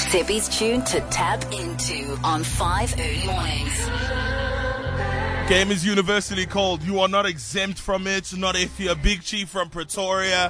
Tippy's tune to tap into on 5 early mornings. Game is universally called. You are not exempt from it. Not if you're a big chief from Pretoria.